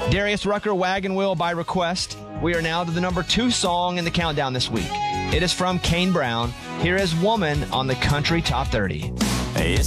Darius Rucker, Wagon Wheel by request. We are now to the number 2 song in the countdown this week. It is from Kane Brown. Here is Woman on the Country Top 30. It's